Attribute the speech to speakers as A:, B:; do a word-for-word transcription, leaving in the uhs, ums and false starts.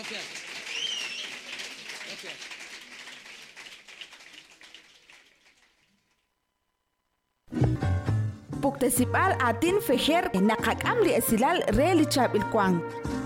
A: Gracias. Gracias.
B: Puktasipal atin feher nakak amli asilal reli chap ilkwang.